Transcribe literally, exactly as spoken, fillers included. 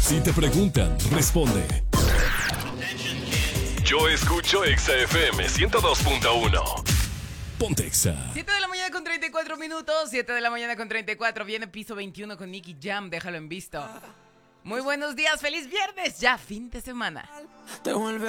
Si te preguntan, responde. Yo escucho Exa F M ciento dos punto uno. Ponte Exa. siete de la mañana con treinta y cuatro minutos. siete de la mañana con treinta y cuatro. Viene piso veintiuno con Nicky Jam. Déjalo en visto. Muy buenos días. Feliz viernes. Ya fin de semana. Te vuelve